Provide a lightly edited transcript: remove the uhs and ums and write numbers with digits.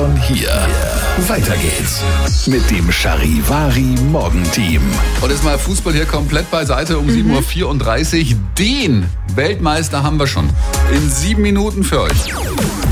von hier. Weiter geht's mit dem Charivari Morgenteam. Und jetzt mal Fußball hier komplett beiseite um 7.34 Uhr. Den Weltmeister haben wir schon. In 7 Minuten für euch.